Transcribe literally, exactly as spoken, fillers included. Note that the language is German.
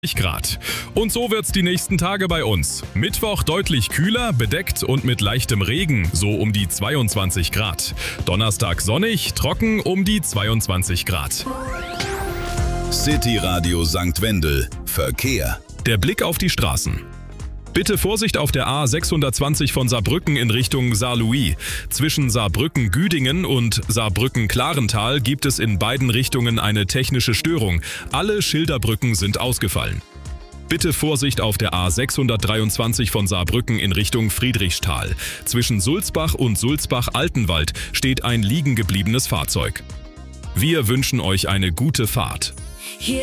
Grad. Und so wird's die nächsten Tage bei uns. Mittwoch deutlich kühler, bedeckt und mit leichtem Regen, so um die zweiundzwanzig Grad. Donnerstag sonnig, trocken um die zweiundzwanzig Grad. City Radio Sankt Wendel. Verkehr. Der Blick auf die Straßen. Bitte Vorsicht auf der A sechshundertzwanzig von Saarbrücken in Richtung Saarlouis. Zwischen Saarbrücken-Güdingen und Saarbrücken-Klarental gibt es in beiden Richtungen eine technische Störung. Alle Schilderbrücken sind ausgefallen. Bitte Vorsicht auf der A sechshundertdreiundzwanzig von Saarbrücken in Richtung Friedrichsthal. Zwischen Sulzbach und Sulzbach-Altenwald steht ein liegen gebliebenes Fahrzeug. Wir wünschen euch eine gute Fahrt.